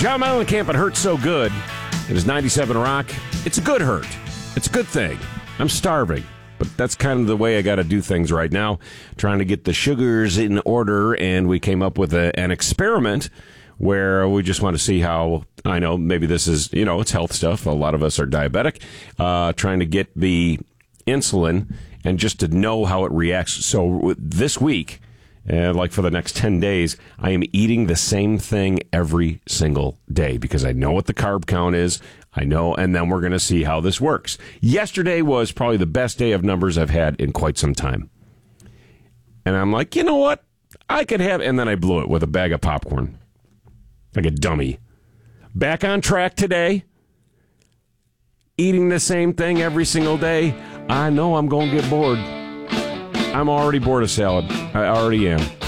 John Mellencamp, It Hurts So Good. It is 97 Rock. It's a good hurt. It's a good thing. I'm starving, but that's kind of the way I got to do things right now, trying to get the sugars in order, and we came up with an experiment where we just want to see how, I know maybe this is, it's health stuff. A lot of us are diabetic, trying to get the insulin and just to know how it reacts. So this week, like for the next 10 days, I am eating the same thing every single day because I know what the carb count is. I know, and then we're going to see how this works. Yesterday was probably the best day of numbers I've had in quite some time. And I'm like, you know what? I could have, and then I blew it with a bag of popcorn. Like a dummy. Back on track today. Eating the same thing every single day. I know I'm going to get bored. I'm already bored of salad. I already am.